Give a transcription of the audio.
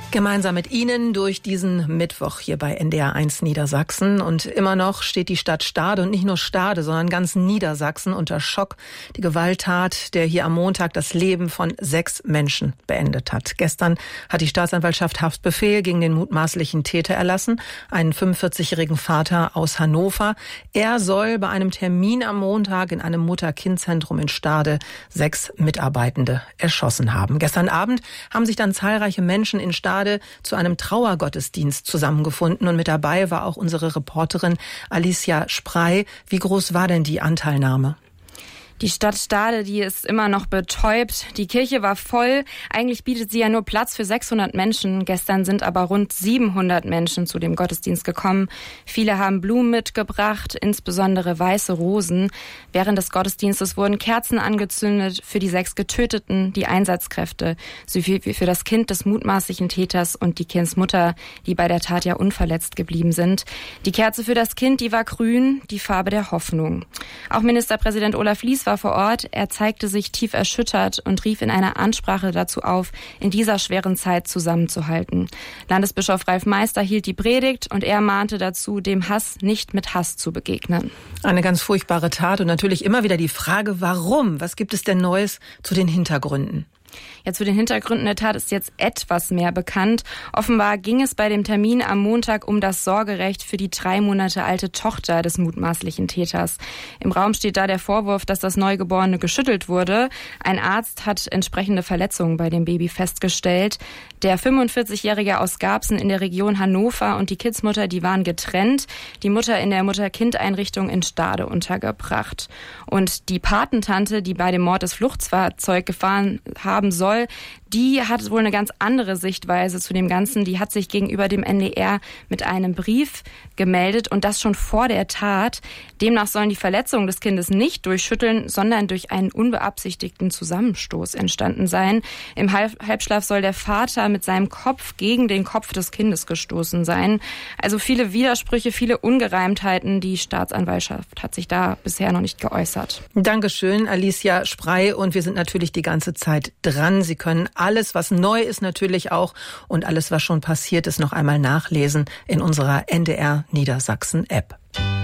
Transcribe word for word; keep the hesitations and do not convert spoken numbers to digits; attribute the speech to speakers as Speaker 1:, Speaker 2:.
Speaker 1: Gemeinsam mit Ihnen durch diesen Mittwoch hier bei N D R eins Niedersachsen. Und immer noch steht die Stadt Stade und nicht nur Stade, sondern ganz Niedersachsen unter Schock. Die Gewalttat, der hier am Montag das Leben von sechs Menschen beendet hat. Gestern hat die Staatsanwaltschaft Haftbefehl gegen den mutmaßlichen Täter erlassen, einen fünfundvierzigjährigen Vater aus Hannover. Er soll bei einem Termin am Montag in einem Mutter-Kind-Zentrum in Stade sechs Mitarbeitende erschossen haben. Gestern Abend haben sich dann zahlreiche Menschen in Stade zu einem Trauergottesdienst zusammengefunden und mit dabei war auch unsere Reporterin Alicia Sprey. Wie groß war denn die Anteilnahme?
Speaker 2: Die Stadt Stade, die ist immer noch betäubt. Die Kirche war voll. Eigentlich bietet sie ja nur Platz für sechshundert Menschen. Gestern sind aber rund siebenhundert Menschen zu dem Gottesdienst gekommen. Viele haben Blumen mitgebracht, insbesondere weiße Rosen. Während des Gottesdienstes wurden Kerzen angezündet für die sechs Getöteten, die Einsatzkräfte, sowie für das Kind des mutmaßlichen Täters und die Kindsmutter, die bei der Tat ja unverletzt geblieben sind. Die Kerze für das Kind, die war grün, die Farbe der Hoffnung. Auch Ministerpräsident Olaf Lies war vor Ort. Er zeigte sich tief erschüttert und rief in einer Ansprache dazu auf, in dieser schweren Zeit zusammenzuhalten. Landesbischof Ralf Meister hielt die Predigt und er mahnte dazu, dem Hass nicht mit Hass zu begegnen.
Speaker 1: Eine ganz furchtbare Tat und natürlich immer wieder die Frage, warum? Was gibt es denn Neues zu den Hintergründen?
Speaker 2: Ja, zu den Hintergründen der Tat ist jetzt etwas mehr bekannt. Offenbar ging es bei dem Termin am Montag um das Sorgerecht für die drei Monate alte Tochter des mutmaßlichen Täters. Im Raum steht da der Vorwurf, dass das Neugeborene geschüttelt wurde. Ein Arzt hat entsprechende Verletzungen bei dem Baby festgestellt. Der fünfundvierzigjährige aus Garbsen in der Region Hannover und die Kindsmutter, die waren getrennt. Die Mutter in der Mutter-Kind-Einrichtung in Stade untergebracht. Und die Patentante, die bei dem Mord des Fluchtfahrzeug gefahren haben soll, die hat wohl eine ganz andere Sichtweise zu dem Ganzen. Die hat sich gegenüber dem N D R mit einem Brief gemeldet und das schon vor der Tat. Demnach sollen die Verletzungen des Kindes nicht durch Schütteln, sondern durch einen unbeabsichtigten Zusammenstoß entstanden sein. Im Halbschlaf soll der Vater mit seinem Kopf gegen den Kopf des Kindes gestoßen sein. Also viele Widersprüche, viele Ungereimtheiten. Die Staatsanwaltschaft hat sich da bisher noch nicht geäußert.
Speaker 1: Dankeschön, Alicia Sprey. Und wir sind natürlich die ganze Zeit dran. Sie können alles, was neu ist natürlich auch und alles, was schon passiert ist, noch einmal nachlesen in unserer N D R Niedersachsen App.